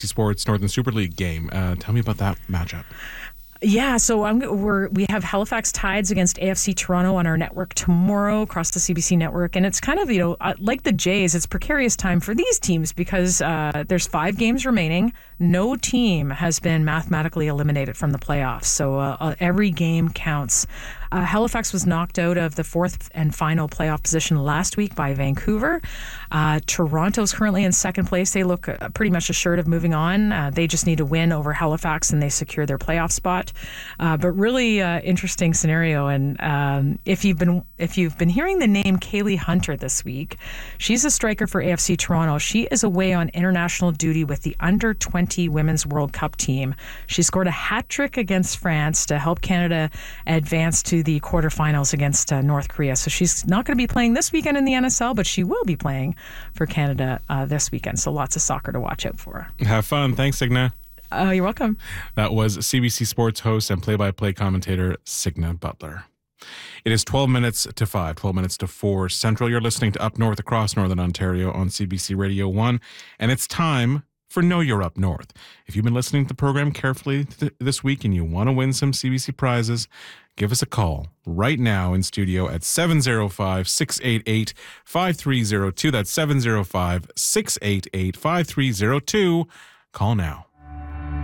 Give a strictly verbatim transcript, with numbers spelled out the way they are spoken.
Sports Northern Super League game. Uh, tell me about that matchup. Yeah, so I'm, we're, we have Halifax Tides against A F C Toronto on our network tomorrow across the C B C network. And it's kind of, you know, uh, like the Jays, it's precarious time for these teams because uh, there's five games remaining. No team has been mathematically eliminated from the playoffs. So uh, uh, every game counts. Uh, Halifax was knocked out of the fourth and final playoff position last week by Vancouver. Uh, Toronto's currently in second place. They look uh, pretty much assured of moving on. Uh, they just need to win over Halifax and they secure their playoff spot. Uh, but really uh, interesting scenario. And um, if you've been if you've been hearing the name Kaylee Hunter this week, she's a striker for A F C Toronto. She is away on international duty with the under twenty Women's World Cup team. She scored a hat trick against France to help Canada advance to the quarterfinals against uh, North Korea. So she's not going to be playing this weekend in the N S L, but she will be playing for Canada uh, this weekend. So lots of soccer to watch out for. Have fun. Thanks, Signa. Uh, you're welcome. That was C B C Sports host and play-by-play commentator Signa Butler. It is twelve minutes to five, twelve minutes to four Central. You're listening to Up North across Northern Ontario on C B C Radio one, and it's time for Know You're Up North. If you've been listening to the program carefully th- this week and you want to win some C B C prizes, give us a call right now in studio at seven oh five, six eight eight, five three oh two. That's seven oh five, six eight eight, five three oh two. Call now.